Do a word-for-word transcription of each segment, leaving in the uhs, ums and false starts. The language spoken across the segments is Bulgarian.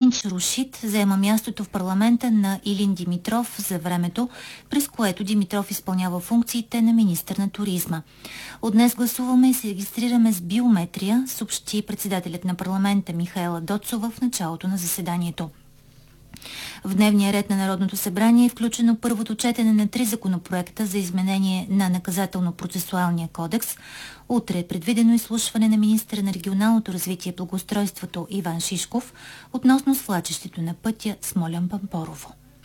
Динч Рушид заема мястото в парламента на Илин Димитров за времето, през което Димитров изпълнява функциите на министър на туризма. От днес гласуваме и се регистрираме с биометрия, съобщи председателят на парламента Михаела Доцова в началото на заседанието. В дневния ред на Народното събрание е включено първото четене на три законопроекта за изменение на наказателно-процесуалния кодекс. Утре е предвидено изслушване на министъра на регионалното развитие и благоустройството Иван Шишков относно свлачището на пътя Смолян-Пампорово.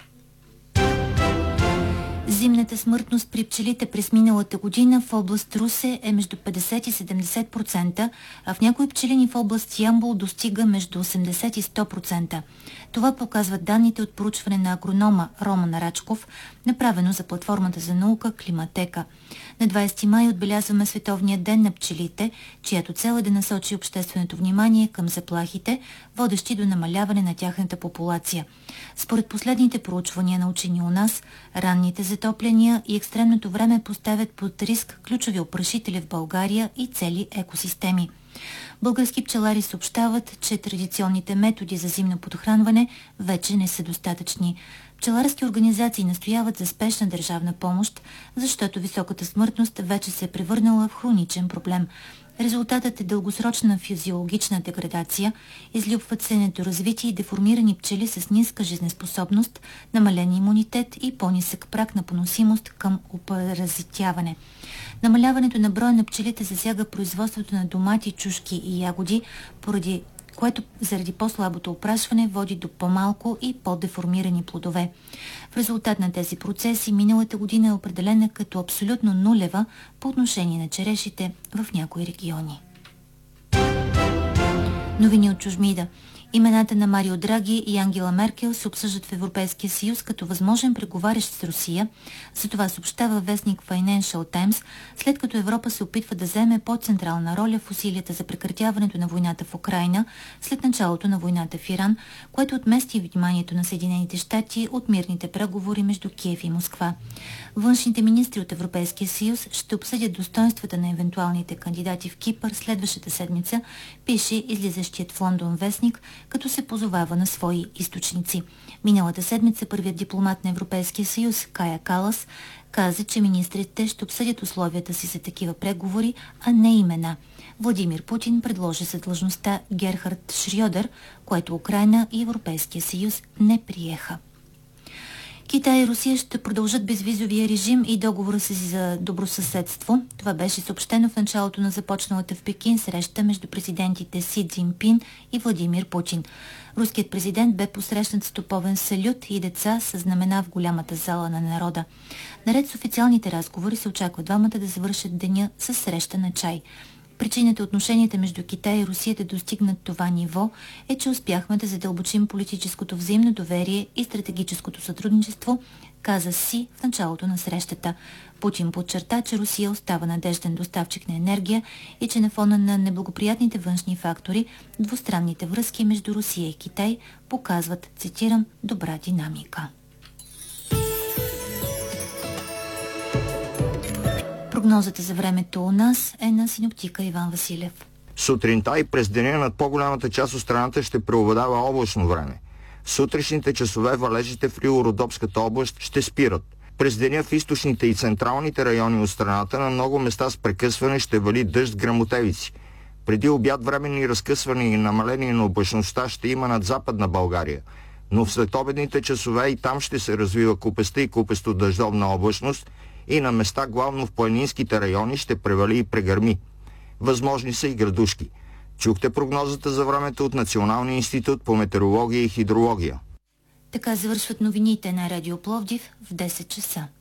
Зимната смъртност при пчелите през миналата година в област Русе е между петдесет и седемдесет процента, а в някои пчелини в област Ямбол достига между осемдесет и сто процента. Това показват данните от проучване на агронома Роман Рачков, направено за платформата за наука Климатека. На двадесети май отбелязваме Световния ден на пчелите, чиято цел е да насочи общественото внимание към заплахите, водещи до намаляване на тяхната популация. Според последните проучвания на учени у нас, ранните затопляния и екстремното време поставят под риск ключови опрашители в България и цели екосистеми. Български пчелари съобщават, че традиционните методи за зимно подхранване вече не са достатъчни. Пчеларски организации настояват за спешна държавна помощ, защото високата смъртност вече се е превърнала в хроничен проблем. Резултатът е дългосрочна физиологична деградация, излюбват се недоразвити и деформирани пчели с ниска жизнеспособност, намален имунитет и по-нисък праг на поносимост към опаразитяване. Намаляването на броя на пчелите засяга производството на домати, чушки и ягоди, поради което заради по-слабото опрашване води до по-малко и по-деформирани плодове. В резултат на тези процеси миналата година е определена като абсолютно нулева по отношение на черешите в някои региони. Новини от чужбина. Имената на Марио Драги и Ангела Меркел се обсъждат в Европейския съюз като възможен преговарящ с Русия. За това съобщава вестник Financial Times, след като Европа се опитва да вземе по-централна роля в усилията за прекратяването на войната в Украйна след началото на войната в Иран, което отмести вниманието на Съединените щати от мирните преговори между Киев и Москва. Външните министри от Европейския съюз ще обсъдят достоинствата на евентуалните кандидати в Кипър следващата седмица, пише излизащият в Лондон вестник, като се позовава на свои източници. Миналата седмица първият дипломат на Европейския съюз, Кая Калас, каза, че министрите ще обсъдят условията си за такива преговори, а не имена. Владимир Путин предложи за длъжността Герхард Шрьодер, което Украйна и Европейския съюз не приеха. Китай и Русия ще продължат безвизовия режим и договора си за добросъседство. Това беше съобщено в началото на започналата в Пекин среща между президентите Си Цзинпин и Владимир Путин. Руският президент бе посрещнат с топовен салют и деца с знамена в голямата зала на народа. Наред с официалните разговори се очаква двамата да завършат деня с среща на чай. Причината отношенията между Китай и Русия да достигнат това ниво е, че успяхме да задълбочим политическото взаимно доверие и стратегическото сътрудничество, каза Си в началото на срещата. Путин подчерта, че Русия остава надежден доставчик на енергия и че на фона на неблагоприятните външни фактори двустранните връзки между Русия и Китай показват, цитирам, добра динамика. Прогнозата за времето у нас е на синоптика Иван Василев. Сутринта и през деня над по-голямата част от страната ще преобладава облачно време. Сутрешните часове валежите в Рило-Родопската област ще спират. През деня в източните и централните райони от страната на много места с прекъсване ще вали дъжд гръмотевици. Преди обяд временни разкъсвания и намаление на облачността ще има над Западна България, но в следобедните часове и там ще се развива купеста и купесто дъждовна облачност и на места, главно в планинските райони, ще превали и прегърми. Възможни са и градушки. Чухте прогнозата за времето от Националния институт по метеорология и хидрология. Така завършват новините на Радио Пловдив в десет часа.